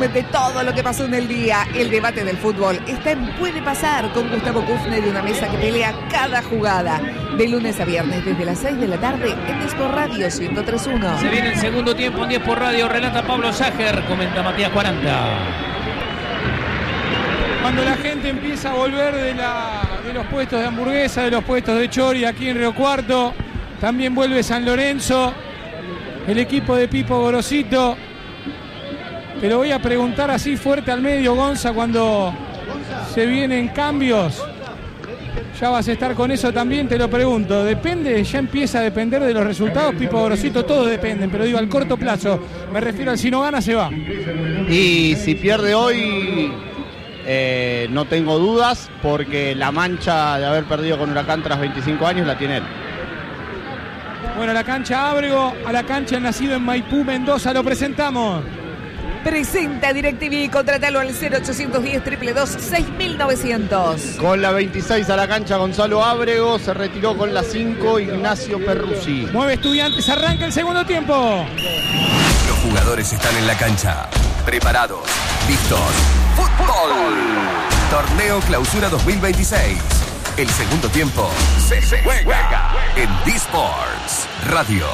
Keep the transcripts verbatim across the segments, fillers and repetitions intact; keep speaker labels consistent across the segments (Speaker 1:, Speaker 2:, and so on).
Speaker 1: resumen de todo lo que pasó en el día. El debate del fútbol está en Puede Pasar con Gustavo Kufner y una mesa que pelea cada jugada. De lunes a viernes desde las seis de la tarde en Dispor Radio ciento tres punto uno.
Speaker 2: Se viene el segundo tiempo en Dispor Radio. Relata Pablo Sager, comenta Matías cuarenta.
Speaker 3: Cuando la gente empieza a volver de, la, de los puestos de hamburguesa, de los puestos de chori aquí en Río Cuarto, también vuelve San Lorenzo, el equipo de Pipo Gorosito. Te lo voy a preguntar así fuerte al medio, Gonza, cuando se vienen cambios. Ya vas a estar con eso también, te lo pregunto. Depende, ya empieza a depender de los resultados. Pipo Gorosito, todos dependen, pero digo al corto plazo. Me refiero al si no gana, se va.
Speaker 4: Y si pierde hoy, eh, no tengo dudas, porque la mancha de haber perdido con Huracán tras veinticinco años la tiene él.
Speaker 3: Bueno, a la cancha Ábrego, a la cancha nacido en Maipú, Mendoza, lo presentamos.
Speaker 1: Presenta DirecTV, contratalo al cero ochocientos diez, dos dos dos, seis mil novecientos.
Speaker 4: Con la veintiséis a la cancha Gonzalo Ábrego, se retiró con la cinco Ignacio Perruzzi.
Speaker 3: Mueve Estudiantes, arranca el segundo tiempo.
Speaker 5: Los jugadores están en la cancha, preparados, listos. ¡Fútbol! Torneo Clausura dos mil veintiséis. El segundo tiempo se juega en Disports Radio.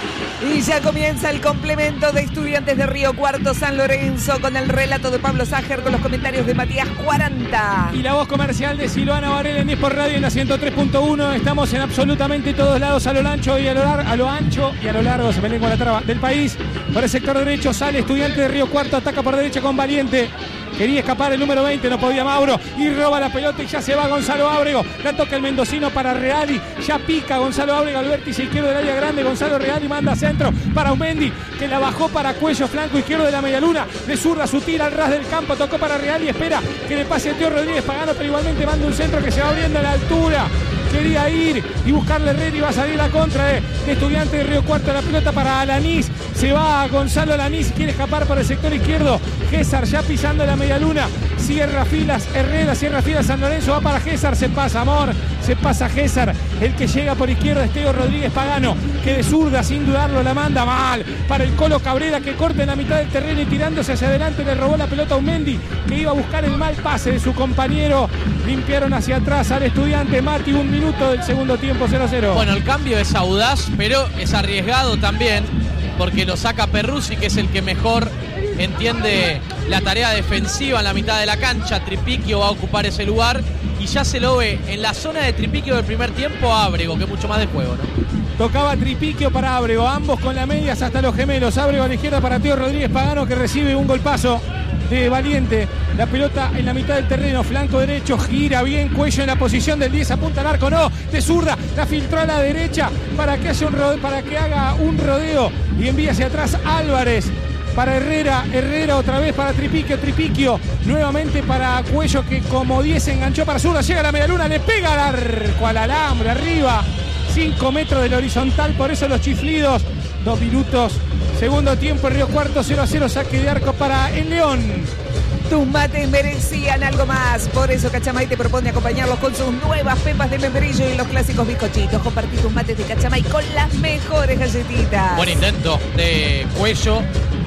Speaker 1: Y ya comienza el complemento de Estudiantes de Río Cuarto San Lorenzo con el relato de Pablo Sager, con los comentarios de Matías cuarenta.
Speaker 3: Y la voz comercial de Silvana Varela en Dispor Radio en la ciento tres punto uno. Estamos en absolutamente todos lados, a lo ancho y a lo, lar- a lo ancho y a lo largo, se me lengua la traba, del país. Por el sector derecho sale Estudiantes de Río Cuarto, ataca por derecha con Valiente. Quería escapar el número veinte, no podía Mauro, y roba la pelota y ya se va Gonzalo Ábrego. La toca el mendocino para Reali, ya pica Gonzalo Ábrego al vértice izquierdo del área grande. Gonzalo Reali manda centro para Aumendi, que la bajó para Cuello, flanco izquierdo de la medialuna. De zurda su tira al ras del campo, tocó para Reali, espera que le pase el Teo Rodríguez Pagano, pero igualmente manda un centro que se va abriendo a la altura. Quería ir y buscarle red y va a salir la contra de, de Estudiantes de Río Cuarto. La pelota para Alanís, se va Gonzalo Alanís, quiere escapar por el sector izquierdo. Gésar ya pisando la medialuna, cierra filas Herrera, cierra filas San Lorenzo, va para Gésar, se pasa Amor, se pasa Gésar, el que llega por izquierda es Teo Rodríguez Pagano, que de zurda sin dudarlo la manda mal para el Colo Cabrera, que corta en la mitad del terreno y tirándose hacia adelante le robó la pelota a Aumendi, que iba a buscar el mal pase de su compañero. Limpiaron hacia atrás al Estudiante. Mati, un minuto del segundo tiempo, cero a cero.
Speaker 2: Bueno, el cambio es audaz, pero es arriesgado también, porque lo saca Perruzzi, que es el que mejor entiende la tarea defensiva en la mitad de la cancha. Tripiquio va a ocupar ese lugar y ya se lo ve en la zona de Tripiquio del primer tiempo Ábrego, que es mucho más de juego, ¿no?
Speaker 3: Tocaba Tripiquio para Ábrego, ambos con las medias hasta los gemelos. Ábrego a la izquierda para Teo Rodríguez Pagano, que recibe un golpazo de Valiente. La pelota en la mitad del terreno, flanco derecho, gira bien Cuello en la posición del diez, apunta al arco, no, de zurda, la filtró a la derecha para que, haya un rodeo, para que haga un rodeo y envía hacia atrás Álvarez. Para Herrera, Herrera otra vez para Tripiquio, Tripiquio nuevamente para Cuello, que como diez enganchó para zurda, llega a la medialuna, le pega al arco, al alambre, arriba, cinco metros del horizontal, por eso los chiflidos. Dos minutos, segundo tiempo, Río Cuarto, cero a cero, saque de arco para el León.
Speaker 1: Tus mates merecían algo más, por eso Cachamay te propone acompañarlos con sus nuevas pepas de membrillo y los clásicos bizcochitos. Compartí tus mates de Cachamay con las mejores galletitas.
Speaker 2: Buen intento de Cuello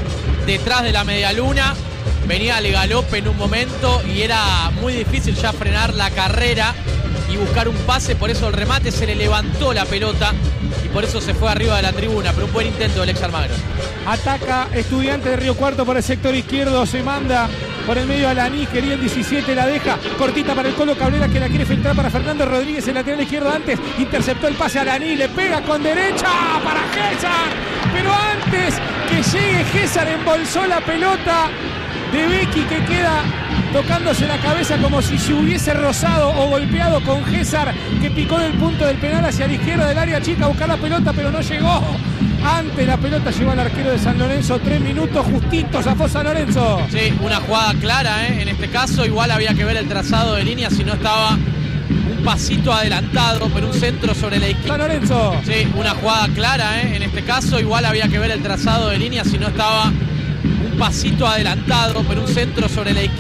Speaker 2: detrás de la medialuna, venía al galope en un momento y era muy difícil ya frenar la carrera y buscar un pase, por eso el remate se le levantó la pelota y por eso se fue arriba de la tribuna, pero un buen intento del ex Almagro.
Speaker 3: Ataca Estudiantes de Río Cuarto por el sector izquierdo, se manda por el medio a Lanís, quería el diecisiete, la deja cortita para el Colo Cabrera, que la quiere filtrar para Fernando Rodríguez, el lateral izquierdo antes, interceptó el pase a Lanís, le pega con derecha para Gésar, pero antes que llegue Gésar embolsó la pelota de Becky, que queda tocándose la cabeza como si se hubiese rozado o golpeado con Gésar, que picó del punto del penal hacia la izquierda del área chica a buscar la pelota, pero no llegó. Antes la pelota llegó al arquero de San Lorenzo, tres minutos justitos a San Lorenzo.
Speaker 2: Sí, una jugada clara, ¿eh? En este caso igual había que ver el trazado de línea, si no estaba un pasito adelantado, pero un centro sobre la izquierda.
Speaker 3: San Lorenzo.
Speaker 2: Sí, una jugada clara, ¿eh? En este caso igual había que ver el trazado de línea, si no estaba un pasito adelantado, pero un centro sobre la izquierda.